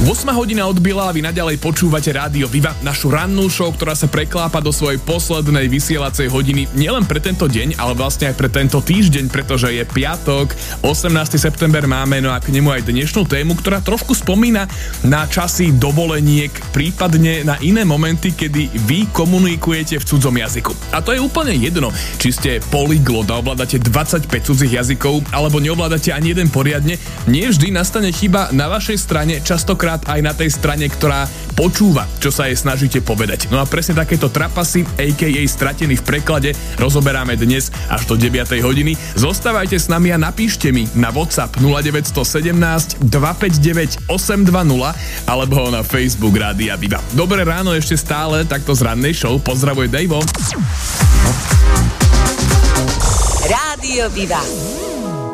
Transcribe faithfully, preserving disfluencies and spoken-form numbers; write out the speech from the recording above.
ôsma hodina odbila a vy naďalej počúvate Rádio Viva, našu rannú show, ktorá sa preklápa do svojej poslednej vysielacej hodiny nielen pre tento deň, ale vlastne aj pre tento týždeň, pretože je piatok, osemnásteho september máme, no a k nemu aj dnešnú tému, ktorá trošku spomína na časy dovoleniek, prípadne na iné momenty, kedy vy komunikujete v cudzom jazyku. A to je úplne jedno, či ste polyglot a ovládate dvadsaťpäť cudzích jazykov, alebo neovládate ani jeden poriadne, nie vždy nastane chyba na vašej strane, častokrát aj na tej strane, ktorá počúva, čo sa jej snažíte povedať. No a presne takéto trapasy, á ká á stratený v preklade, rozoberáme dnes až do deviatej hodiny. Zostávajte s nami a napíšte mi na WhatsApp nula deväť jedna sedem, dva päť deväť, osem dva nula alebo na Facebook Rádia Viva. Dobré ráno ešte stále, takto z rannej show. Pozdravuje Dejvo. Rádio Viva.